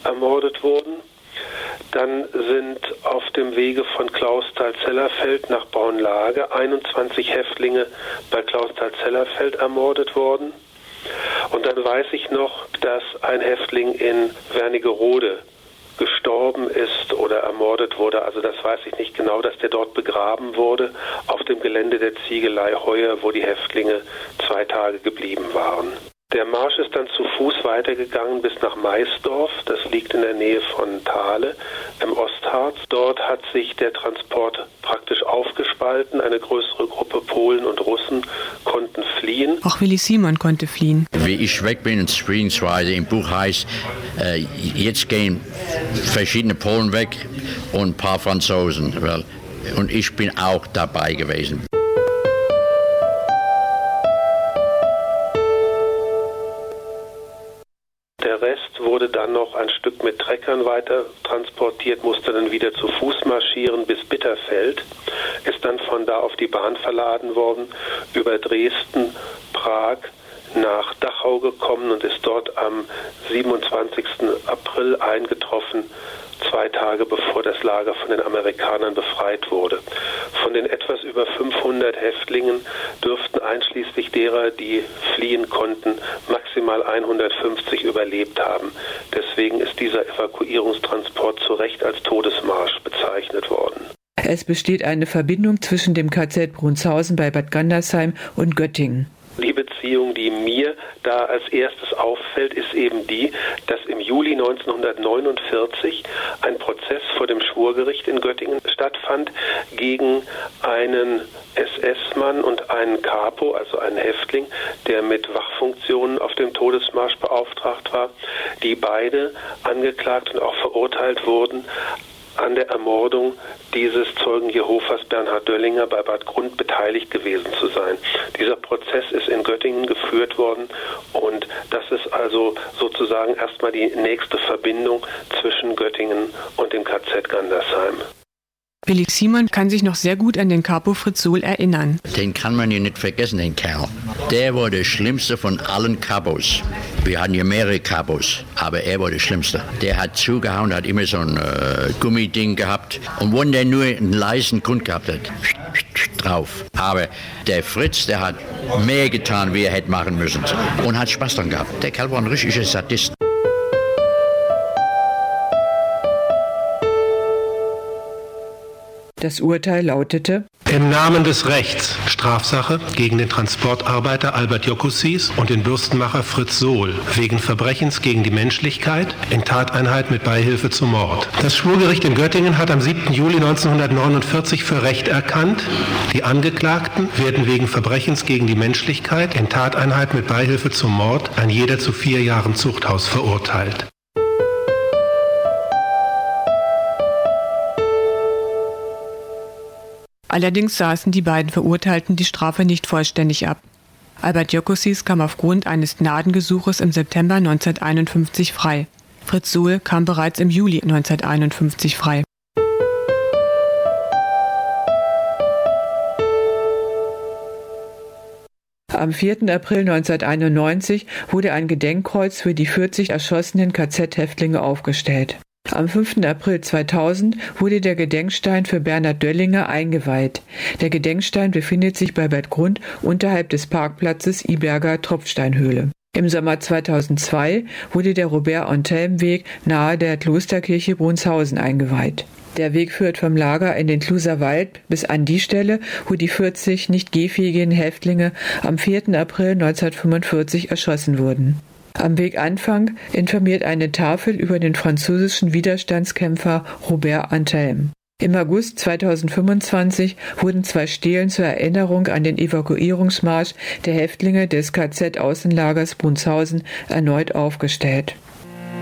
ermordet wurden. Dann sind auf dem Wege von Clausthal-Zellerfeld nach Braunlage 21 Häftlinge bei Clausthal-Zellerfeld ermordet worden. Und dann weiß ich noch, dass ein Häftling in Wernigerode gestorben ist oder ermordet wurde, also das weiß ich nicht genau, dass der dort begraben wurde, auf dem Gelände der Ziegelei Heuer, wo die Häftlinge 2 Tage geblieben waren. Der Marsch ist dann zu Fuß weitergegangen bis nach Maisdorf, das liegt in der Nähe von Thale im Ostharz. Dort hat sich der Transport praktisch aufgespalten, eine größere Gruppe Polen und Russen konnten fliehen. Auch Willi Simon konnte fliehen. Wie ich weg bin, beziehungsweise im Buch heißt, jetzt gehen verschiedene Polen weg und ein paar Franzosen. Und ich bin auch dabei gewesen. Der Rest wurde dann noch ein Stück mit Treckern weiter transportiert, musste dann wieder zu Fuß marschieren bis Bitterfeld, ist dann von da auf die Bahn verladen worden, über Dresden, Prag nach Dachau gekommen und ist dort am 27. April eingetroffen, 2 Tage bevor das Lager von den Amerikanern befreit wurde. Von den etwas über 500 Häftlingen dürften einschließlich derer, die fliehen konnten, maximal 150 überlebt haben. Deswegen ist dieser Evakuierungstransport zu Recht als Todesmarsch bezeichnet worden. Es besteht eine Verbindung zwischen dem KZ Brunshausen bei Bad Gandersheim und Göttingen. Die Beziehung, die mir da als erstes auffällt, ist eben die, dass im Juli 1949 ein Prozess vor dem Schwurgericht in Göttingen stattfand gegen einen SS-Mann und einen Capo, also einen Häftling, der mit Wachfunktionen auf dem Todesmarsch beauftragt war, die beide angeklagt und auch verurteilt wurden, an der Ermordung dieses Zeugen Jehovas Bernhard Döllinger bei Bad Grund beteiligt gewesen zu sein. Dieser Prozess ist in Göttingen geführt worden und das ist also sozusagen erstmal die nächste Verbindung zwischen Göttingen und dem KZ Gandersheim. Willi Simon kann sich noch sehr gut an den Capo Fritz Sohl erinnern. Den kann man ja nicht vergessen, den Kerl. Der war der schlimmste von allen Capos. Wir hatten ja mehrere Capos, aber er war der schlimmste. Der hat zugehauen, hat immer so ein Gummiding gehabt. Und wenn der nur einen leisen Grund gehabt hat, drauf. Aber der Fritz, der hat mehr getan, wie er hätte machen müssen. Und hat Spaß dran gehabt. Der Kerl war ein richtiger Sadist. Das Urteil lautete: Im Namen des Rechts Strafsache gegen den Transportarbeiter Albert Jokossis und den Bürstenmacher Fritz Sohl wegen Verbrechens gegen die Menschlichkeit in Tateinheit mit Beihilfe zum Mord. Das Schwurgericht in Göttingen hat am 7. Juli 1949 für Recht erkannt, die Angeklagten werden wegen Verbrechens gegen die Menschlichkeit in Tateinheit mit Beihilfe zum Mord ein jeder zu 4 Jahren Zuchthaus verurteilt. Allerdings saßen die beiden Verurteilten die Strafe nicht vollständig ab. Albert Jokossis kam aufgrund eines Gnadengesuches im September 1951 frei. Fritz Sohl kam bereits im Juli 1951 frei. Am 4. April 1991 wurde ein Gedenkkreuz für die 40 erschossenen KZ-Häftlinge aufgestellt. Am 5. April 2000 wurde der Gedenkstein für Bernhard Döllinger eingeweiht. Der Gedenkstein befindet sich bei Bad Grund unterhalb des Parkplatzes Iberger Tropfsteinhöhle. Im Sommer 2002 wurde der Robert-Antelm-Weg nahe der Klosterkirche Brunshausen eingeweiht. Der Weg führt vom Lager in den Kluser Wald bis an die Stelle, wo die 40 nicht gehfähigen Häftlinge am 4. April 1945 erschossen wurden. Am Weganfang informiert eine Tafel über den französischen Widerstandskämpfer Robert Antelm. Im August 2025 wurden 2 Stelen zur Erinnerung an den Evakuierungsmarsch der Häftlinge des KZ-Außenlagers Brunshausen erneut aufgestellt.